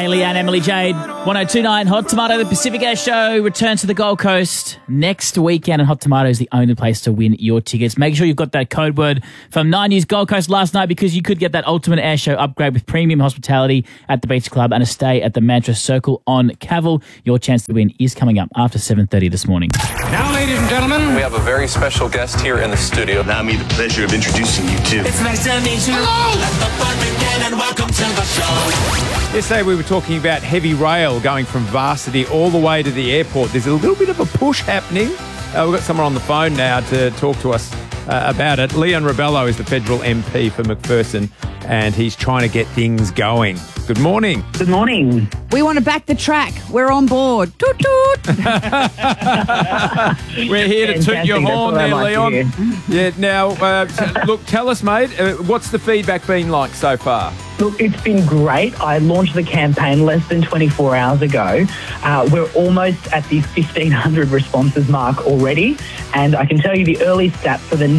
Leanne, Emily Jade. 1029 Hot Tomato, the Pacific Air Show returns to the Gold Coast next weekend, and Hot Tomato is the only place to win your tickets. Make sure you've got that code word from 9 News Gold Coast last night, because you could get that Ultimate Air Show upgrade with premium hospitality at the Beach Club and a stay at the Mantra Circle on Cavill. Your chance to win is coming up after 7:30 this morning. Now, ladies and gentlemen, we have a very special guest here in the studio. Allow me the pleasure of introducing you to... It's nice to meet you. Hello. Let the fun begin and welcome to the show. Yesterday we were talking about heavy rail going from Varsity all the way to the airport. There's a little bit of a push happening. We've got someone on the phone now to talk to us about it. Leon Rebello is the federal MP for McPherson, and he's trying to get things going. Good morning. Good morning. We want to back the track. We're on board. Toot toot. We're here to toot your horn there, Leon. Yeah. Now, look, tell us, mate, what's the feedback been like so far? Look, it's been great. I launched the campaign less than 24 hours ago. We're almost at the 1,500 responses mark already. And I can tell you the early stats for the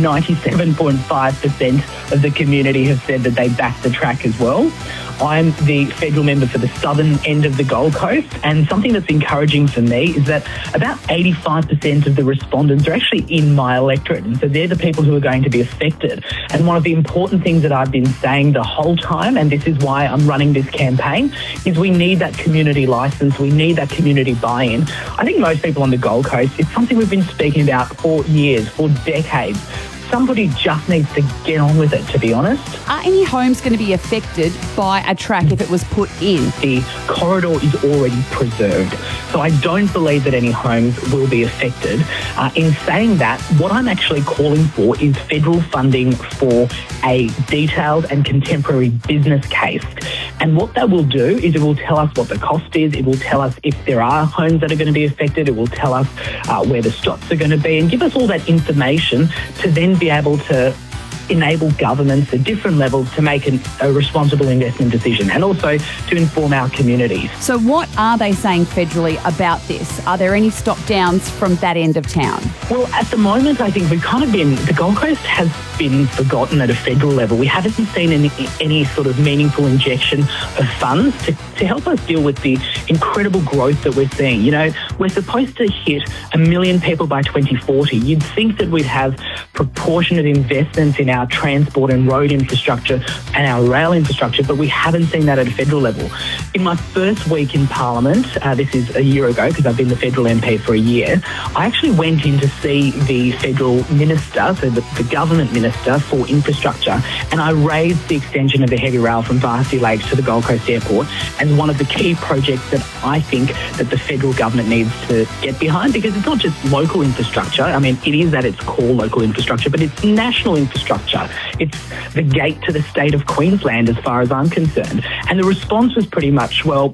97.5% of the community have said that they back the track as well. I'm the federal member for the southern end of the Gold Coast, and something that's encouraging for me is that about 85% of the respondents are actually in my electorate, and so they're the people who are going to be affected. And one of the important things that I've been saying the whole time, and this is why I'm running this campaign, is we need that community licence, we need that community buy-in. I think most people on the Gold Coast, it's something we've been speaking about for years, for decades. Somebody just needs to get on with it, to be honest. Are any homes going to be affected by a track if it was put in? The corridor is already preserved, so I don't believe that any homes will be affected. In saying that, what I'm actually calling for is federal funding for a detailed and contemporary business case. And what that will do is it will tell us what the cost is, it will tell us if there are homes that are going to be affected, it will tell us where the stops are going to be, and give us all that information to then be able to enable governments at different levels to make a responsible investment decision, and also to inform our communities. So what are they saying federally about this? Are there any stop downs from that end of town? Well, at the moment, I think we've kind of been, the Gold Coast has been forgotten at a federal level. We haven't seen any sort of meaningful injection of funds to help us deal with the incredible growth that we're seeing. You know, we're supposed to hit 1 million people by 2040. You'd think that we'd have proportionate investments in our transport and road infrastructure and our rail infrastructure, but we haven't seen that at a federal level. In my first week in Parliament, this is a year ago because I've been the federal MP for a year, I actually went in to see the federal minister, so the government minister for infrastructure, and I raised the extension of the heavy rail from Varsity Lakes to the Gold Coast Airport as one of the key projects that I think that the federal government needs to get behind, because it's not just local infrastructure. I mean, it is at its core local infrastructure, but it's national infrastructure. It's the gate to the state of Queensland as far as I'm concerned. And the response was pretty much, well,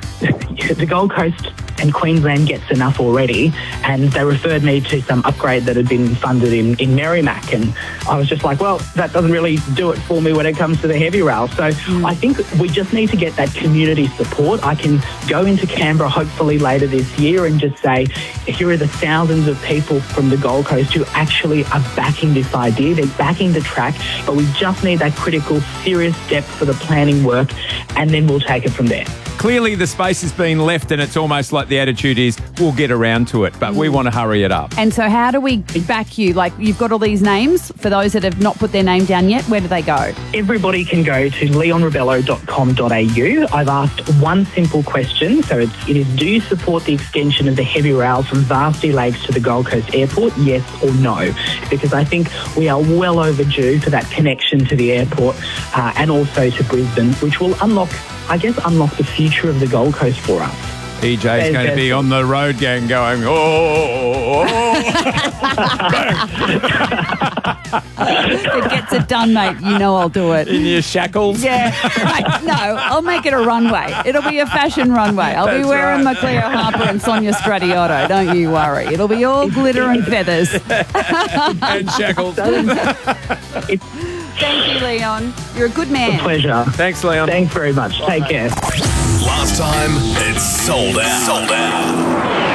the Gold Coast and Queensland gets enough already, and they referred me to some upgrade that had been funded in Merrimack, and I was just like, well, that doesn't really do it for me when it comes to the heavy rail. So I think we just need to get that community support. I can go into Canberra hopefully later this year and just say, here are the thousands of people from the Gold Coast who actually are backing this idea. They're backing the track, but we just need that critical, serious step for the planning work, and then we'll take it from there. Clearly the space has been left, and it's almost like the attitude is we'll get around to it, but we want to hurry it up. And so how do we back you? Like, you've got all these names. For those that have not put their name down yet, where do they go? Everybody can go to leonrebello.com.au. I've asked one simple question. So it is, do you support the extension of the heavy rail from Varsity Lakes to the Gold Coast Airport, yes or no? Because I think we are well overdue for that connection to the airport and also to Brisbane, which will unlock the future of the Gold Coast for us. EJ's going to be on the road gang going, oh. If it gets it done, mate, you know I'll do it. In your shackles? Yeah. Right. No, I'll make it a runway. It'll be a fashion runway. I'll be wearing my Cleo Harper and Sonia Stradiotto. Don't you worry. It'll be all glitter and feathers. And shackles. Thank you, Leon. You're a good man. A pleasure. Thanks, Leon. Thanks very much. Take care. Last time, it's sold out.